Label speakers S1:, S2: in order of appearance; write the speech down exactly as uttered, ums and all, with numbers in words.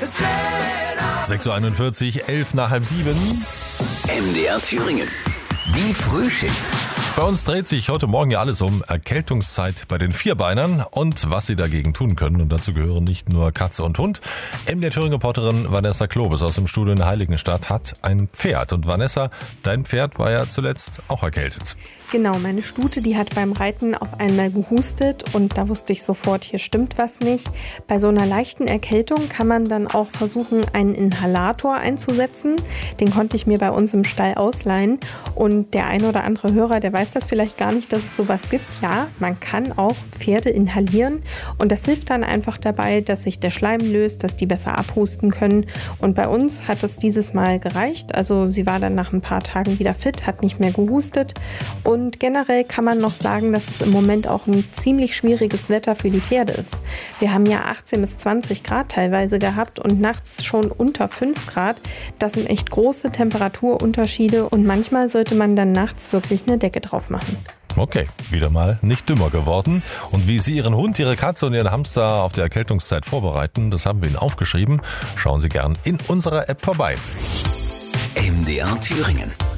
S1: sechs Uhr einundvierzig, elf nach halb sieben.
S2: M D R Thüringen. Die Frühschicht.
S1: Bei uns dreht sich heute Morgen ja alles um Erkältungszeit bei den Vierbeinern und was sie dagegen tun können. Und dazu gehören nicht nur Katze und Hund. M D R Thüringen-Reporterin Vanessa Klobes aus dem Studio in Heiligenstadt hat ein Pferd. Und Vanessa, dein Pferd war ja zuletzt auch erkältet.
S3: Genau, meine Stute, die hat beim Reiten auf einmal gehustet und da wusste ich sofort, hier stimmt was nicht. Bei so einer leichten Erkältung kann man dann auch versuchen, einen Inhalator einzusetzen. Den konnte ich mir bei uns im Stall ausleihen und der eine oder andere Hörer, der weiß das vielleicht gar nicht, dass es sowas gibt. Ja, man kann auch Pferde inhalieren und das hilft dann einfach dabei, dass sich der Schleim löst, dass die besser abhusten können. Und bei uns hat es dieses Mal gereicht. Also sie war dann nach ein paar Tagen wieder fit, hat nicht mehr gehustet. Und generell kann man noch sagen, dass es im Moment auch ein ziemlich schwieriges Wetter für die Pferde ist. Wir haben ja achtzehn bis zwanzig Grad teilweise gehabt und nachts schon unter fünf Grad. Das sind echt große Temperaturunterschiede und manchmal sollte man dann nachts wirklich eine Decke drauf machen.
S1: Okay, wieder mal nicht dümmer geworden. Und wie Sie Ihren Hund, Ihre Katze und Ihren Hamster auf die Erkältungszeit vorbereiten, das haben wir Ihnen aufgeschrieben. Schauen Sie gern in unserer App vorbei.
S2: M D R Thüringen.